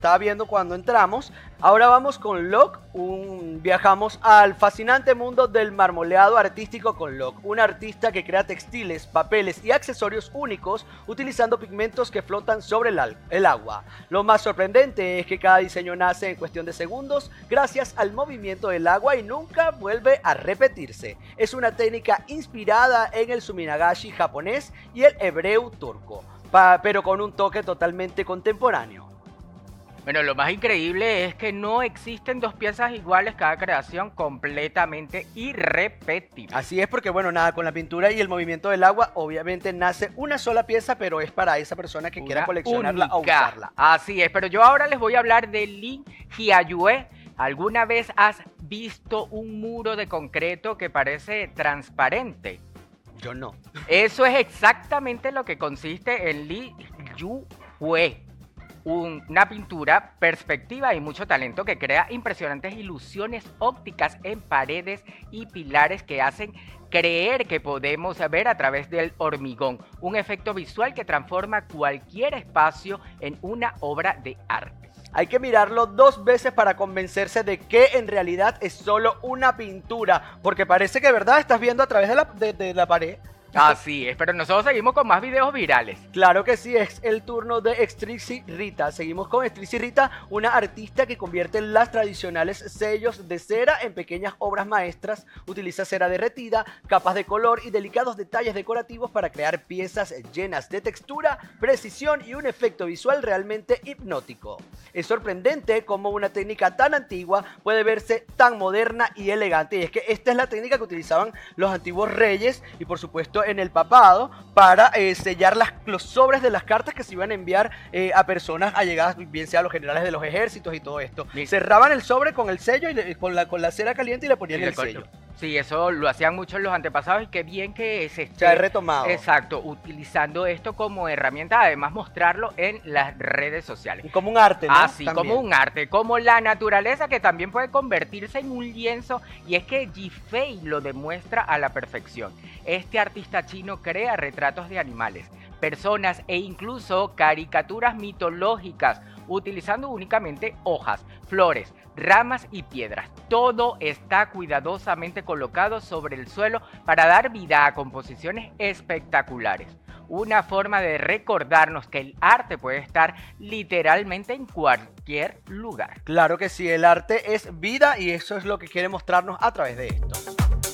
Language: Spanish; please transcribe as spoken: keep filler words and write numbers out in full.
estaba viendo cuando entramos. Ahora vamos con Locke, un, viajamos al fascinante mundo del marmoleado artístico con Locke, un artista que crea textiles, papeles y accesorios únicos utilizando pigmentos que flotan sobre el, al- el agua. Lo más sorprendente es que cada diseño nace en cuestión de segundos gracias al movimiento del agua y nunca vuelve a repetirse. Es una técnica inspirada en el suminagashi japonés y el hebreo turco, pa- pero con un toque totalmente contemporáneo. Bueno, lo más increíble es que no existen dos piezas iguales, cada creación completamente irrepetible. Así es, porque bueno, nada, con la pintura y el movimiento del agua, obviamente nace una sola pieza, pero es para esa persona que quiera Una coleccionarla o única. usarla. Así es, pero yo ahora les voy a hablar de Lin Hyayue. ¿Alguna vez has visto un muro de concreto que parece transparente? Yo no. Eso es exactamente lo que consiste en Li Yue. Un- una pintura, perspectiva y mucho talento que crea impresionantes ilusiones ópticas en paredes y pilares que hacen creer que podemos ver a través del hormigón. Un efecto visual que transforma cualquier espacio en una obra de arte. Hay que mirarlo dos veces para convencerse de que en realidad es solo una pintura, porque parece que de verdad estás viendo a través de la, de, de la pared. Así es, pero nosotros seguimos con más videos virales. Claro que sí, es el turno de Strixie Rita. Seguimos con Strixie Rita, una artista que convierte las tradicionales sellos de cera en pequeñas obras maestras. Utiliza cera derretida, capas de color y delicados detalles decorativos para crear piezas llenas de textura, precisión y un efecto visual realmente hipnótico. Es sorprendente cómo una técnica tan antigua puede verse tan moderna y elegante. Y es que esta es la técnica que utilizaban los antiguos reyes y por supuesto en el papado para eh, sellar las, los sobres de las cartas que se iban a enviar eh, a personas allegadas, bien sea a los generales de los ejércitos y todo esto. Sí. Cerraban el sobre con el sello y le- con, la, con la cera caliente y le ponían Sí, el de acuerdo. sello. Sí, eso lo hacían muchos los antepasados y qué bien que se esté, Se ha retomado. exacto, utilizando esto como herramienta, además mostrarlo en las redes sociales. Como un arte, ¿no? Así También. como un arte, como la naturaleza que también puede convertirse en un lienzo, y es que Jifei lo demuestra a la perfección. Este artista chino crea retratos de animales, personas e incluso caricaturas mitológicas, utilizando únicamente hojas, flores, ramas y piedras. Todo está cuidadosamente colocado sobre el suelo para dar vida a composiciones espectaculares. Una forma de recordarnos que el arte puede estar literalmente en cualquier lugar. Claro que sí, el arte es vida y eso es lo que quiere mostrarnos a través de esto.